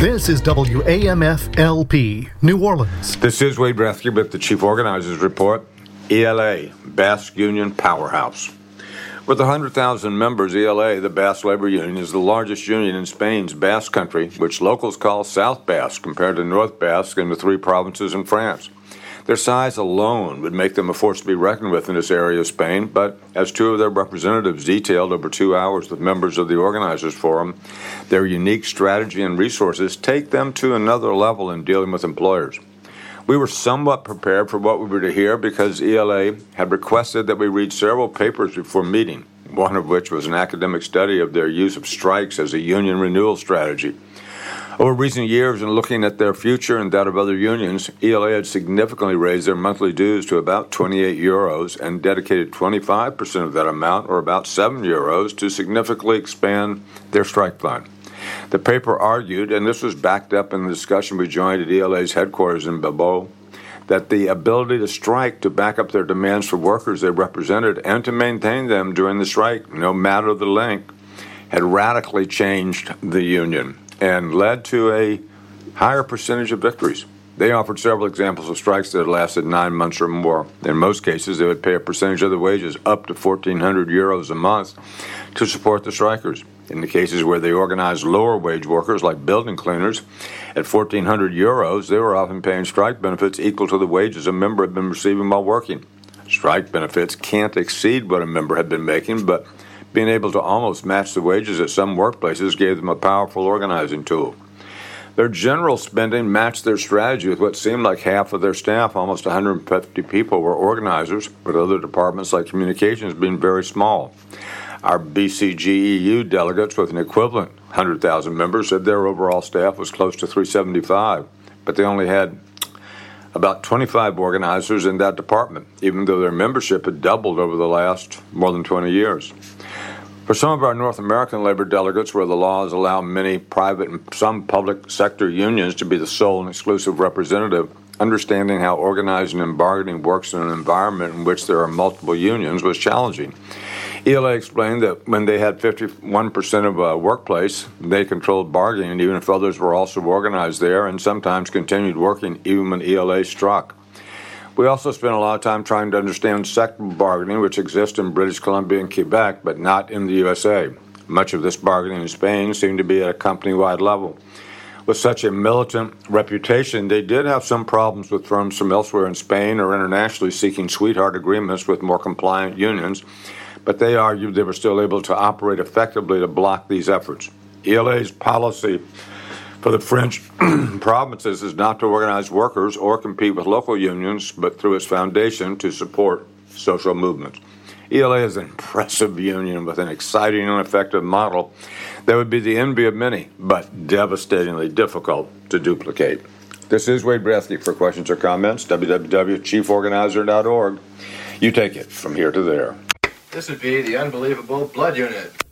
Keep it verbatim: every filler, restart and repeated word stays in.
This is W A M F L P, New Orleans. This is Wade Brathke with the Chief Organizers Report. E L A, Basque Union Powerhouse. With one hundred thousand members, E L A, the Basque Labor Union, is the largest union in Spain's Basque Country, which locals call South Basque compared to North Basque and the three provinces in France. Their size alone would make them a force to be reckoned with in this area of Spain, but as two of their representatives detailed over two hours with members of the Organizers Forum, their unique strategy and resources take them to another level in dealing with employers. We were somewhat prepared for what we were to hear because E L A had requested that we read several papers before meeting, one of which was an academic study of their use of strikes as a union renewal strategy. Over recent years, in looking at their future and that of other unions, E L A had significantly raised their monthly dues to about twenty-eight euros and dedicated twenty-five percent of that amount, or about seven euros, to significantly expand their strike fund. The paper argued, and this was backed up in the discussion we joined at E L A's headquarters in Bilbao, that the ability to strike to back up their demands for workers they represented and to maintain them during the strike, no matter the length, had radically changed the union and led to a higher percentage of victories. They offered several examples of strikes that had lasted nine months or more. In most cases, they would pay a percentage of the wages, up to fourteen hundred euros a month, to support the strikers. In the cases where they organized lower wage workers, like building cleaners, at fourteen hundred euros, they were often paying strike benefits equal to the wages a member had been receiving while working. Strike benefits can't exceed what a member had been making, but being able to almost match the wages at some workplaces gave them a powerful organizing tool. Their general spending matched their strategy with what seemed like half of their staff, almost one hundred fifty people, were organizers, with other departments like communications being very small. Our B C G E U delegates, with an equivalent one hundred thousand members, said their overall staff was close to three hundred seventy-five, but they only had about twenty-five organizers in that department, even though their membership had doubled over the last more than twenty years. For some of our North American labor delegates, where the laws allow many private and some public sector unions to be the sole and exclusive representative, understanding how organizing and bargaining works in an environment in which there are multiple unions was challenging. E L A explained that when they had fifty-one percent of a workplace, they controlled bargaining even if others were also organized there, and sometimes continued working even when E L A struck. We also spent a lot of time trying to understand sectoral bargaining, which exists in British Columbia and Quebec, but not in the U S A. Much of this bargaining in Spain seemed to be at a company-wide level. With such a militant reputation, they did have some problems with firms from elsewhere in Spain or internationally seeking sweetheart agreements with more compliant unions, but they argued they were still able to operate effectively to block these efforts. E L A's policy for the French provinces is not to organize workers or compete with local unions, but through its foundation to support social movements. E L A is an impressive union with an exciting and effective model that would be the envy of many, but devastatingly difficult to duplicate. This is Wade Brathke. For questions or comments, w w w dot chief organizer dot org. You take it from here to there. This would be the unbelievable blood unit.